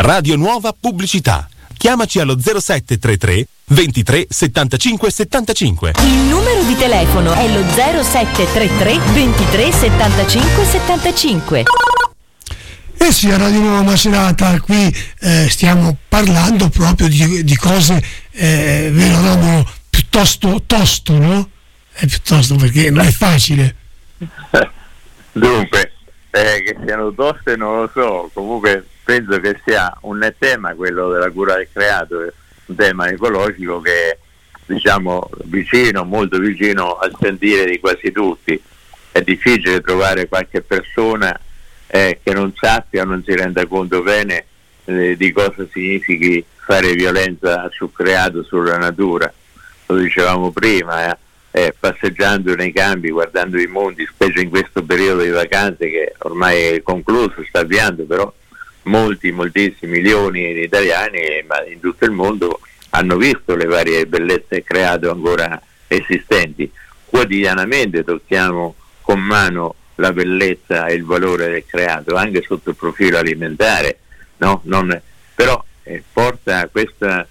Radio Nuova Pubblicità. Chiamaci allo 0733 23 75 75. Il numero di telefono è lo 0733 23 75 75. Eh sì, a Radio Nuova Macerata qui stiamo parlando proprio di cose, vero, piuttosto tosto, no? È piuttosto, perché non è facile. Dunque, che siano toste non lo so, comunque penso che sia un tema, quello della cura del creato, un tema ecologico che è, diciamo, molto vicino al sentire di quasi tutti. È difficile trovare qualche persona che non sappia, non si renda conto bene di cosa significhi fare violenza sul creato, sulla natura. Lo dicevamo prima, passeggiando nei campi, guardando i monti, specie in questo periodo di vacanze che ormai è concluso, sta avviando, però moltissimi milioni di italiani, ma in tutto il mondo, hanno visto le varie bellezze creato ancora esistenti. Quotidianamente tocchiamo con mano la bellezza e il valore del creato, anche sotto il profilo alimentare, no? Però porta questa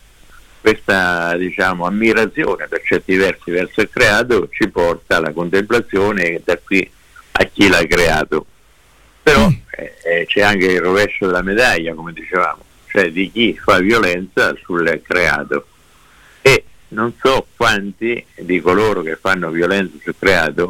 diciamo ammirazione per certi versi verso il creato, ci porta alla contemplazione da qui a chi l'ha creato. Però c'è anche il rovescio della medaglia, come dicevamo, cioè di chi fa violenza sul creato, e non so quanti di coloro che fanno violenza sul creato,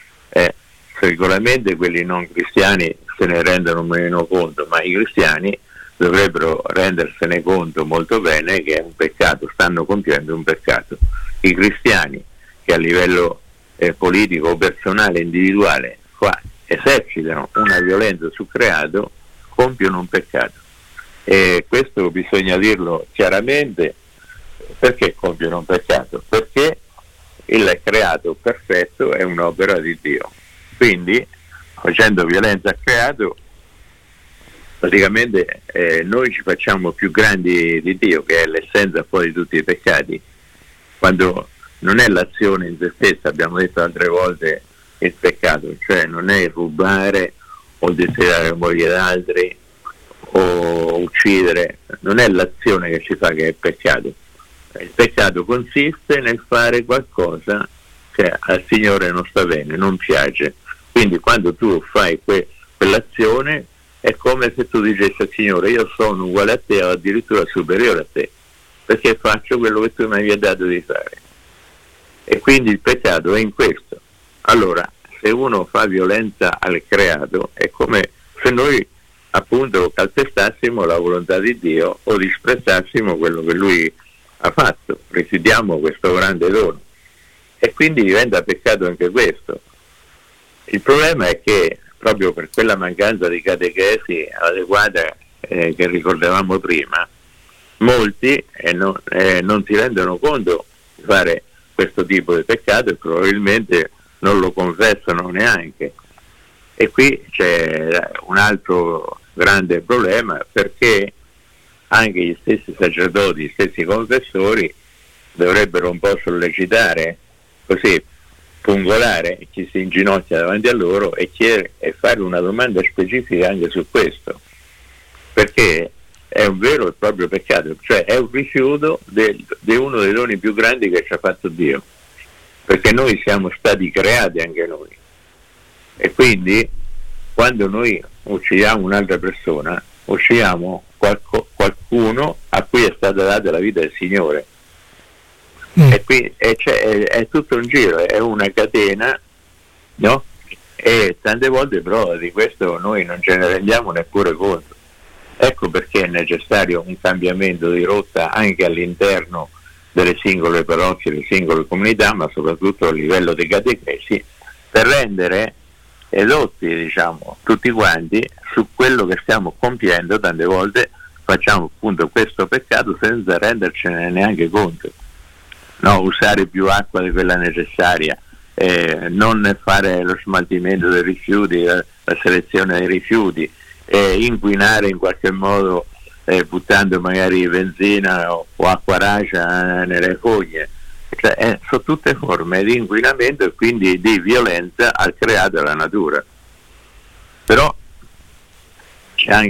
sicuramente quelli non cristiani se ne rendono meno conto, ma i cristiani dovrebbero rendersene conto molto bene che è un peccato, stanno compiendo un peccato. I cristiani che a livello politico o personale, individuale, esercitano una violenza sul creato, compiono un peccato, e questo bisogna dirlo chiaramente. Perché compiono un peccato? Perché il creato perfetto è un'opera di Dio, quindi facendo violenza al creato praticamente noi ci facciamo più grandi di Dio, che è l'essenza poi di tutti i peccati, quando non è l'azione in se stessa, abbiamo detto altre volte, il peccato, cioè non è rubare o desiderare la moglie d'altri o uccidere, non è l'azione che ci fa che è peccato. Il peccato consiste nel fare qualcosa che al Signore non sta bene, non piace. Quindi quando tu fai quell'azione è come se tu dicessi al Signore: io sono uguale a te o addirittura superiore a te, perché faccio quello che tu mi hai dato di fare. E quindi il peccato è in questo. Allora, se uno fa violenza al creato, è come se noi appunto calpestassimo la volontà di Dio o disprezzassimo quello che Lui ha fatto, rifiutiamo questo grande dono, e quindi diventa peccato anche questo. Il problema è che proprio per quella mancanza di catechesi adeguata che ricordavamo prima, molti non si rendono conto di fare questo tipo di peccato e probabilmente non lo confessano neanche. E qui c'è un altro grande problema, perché anche gli stessi sacerdoti, gli stessi confessori dovrebbero un po' sollecitare, così pungolare chi si inginocchia davanti a loro e chiedere e fare una domanda specifica anche su questo, perché è un vero e proprio peccato, cioè è un rifiuto di uno dei doni più grandi che ci ha fatto Dio, perché noi siamo stati creati anche noi, e quindi quando noi uccidiamo un'altra persona uccidiamo qualcuno a cui è stata data la vita del Signore. E qui è tutto un giro, è una catena, no? E tante volte però di questo noi non ce ne rendiamo neppure conto. Ecco perché è necessario un cambiamento di rotta anche all'interno delle singole parrocchie, delle singole comunità, ma soprattutto a livello dei catechesi, per rendere edotti, diciamo, tutti quanti su quello che stiamo compiendo. Tante volte facciamo appunto questo peccato senza rendercene neanche conto. No, usare più acqua di quella necessaria, non fare lo smaltimento dei rifiuti, la selezione dei rifiuti, inquinare in qualche modo buttando magari benzina o acqua racia nelle foglie. Cioè, sono tutte forme di inquinamento e quindi di violenza al creato e alla natura. Però c'è anche